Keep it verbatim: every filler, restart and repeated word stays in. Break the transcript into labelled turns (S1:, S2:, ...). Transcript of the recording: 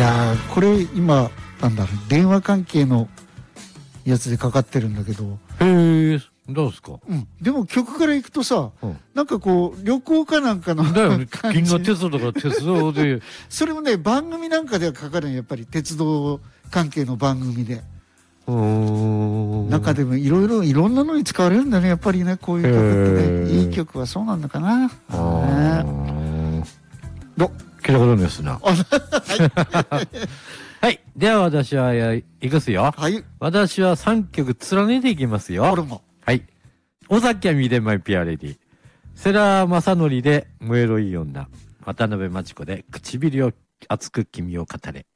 S1: やー、これ今、なんだろう、電話関係のやつでかかってるんだけど。
S2: へえ、どうですか？
S1: うん。でも曲から行くとさ、
S2: うん、
S1: なんかこう、旅行かなんかの
S2: だよね。銀河鉄道とか鉄道で。
S1: それもね、番組なんかではかかるのやっぱり鉄道関係の番組で。中でもいろいろいろんなのに使われるんだね、やっぱりね、こういう曲ってね。いい曲はそうなんだかな。ね、
S2: ど、聞いたことないですな。はい。はい。では私は、いくすよ。
S1: はい。
S2: 私はさんきょく連ねていきますよ。
S1: 俺も。
S2: はい。尾崎亜美でマイピアレディ。世良正則で燃えろいい女。渡辺真知子で唇を熱く君を語れ。